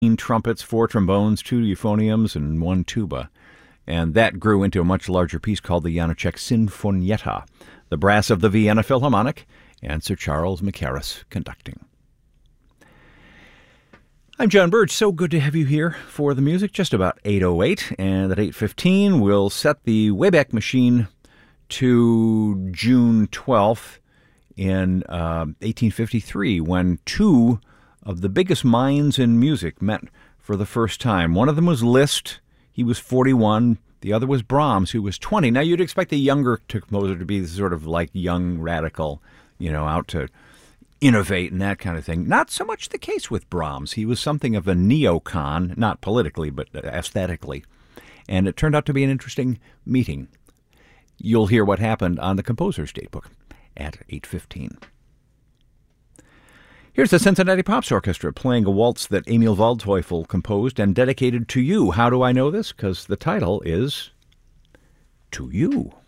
trumpets, 4 trombones, 2 euphoniums, and 1 tuba. And that grew into a much larger piece called the Janacek Sinfonietta, the brass of the Vienna Philharmonic, and Sir Charles Mackerras conducting. I'm John Birch. So good to have you here for the music. Just about 8:08, and at 8:15 we'll set the Wayback Machine to June 12th in 1853, when 2 of the biggest minds in music met for the first time. One of them was Liszt. He was 41. The other was Brahms, who was 20. Now, you'd expect a younger composer to be sort of like young, radical, out to innovate and that kind of thing. Not so much the case with Brahms. He was something of a neocon, not politically, but aesthetically. And it turned out to be an interesting meeting. You'll hear what happened on the Composer's Datebook at 8:15. Here's the Cincinnati Pops Orchestra playing a waltz that Emil Waldteufel composed and dedicated to you. How do I know this? Because the title is To You.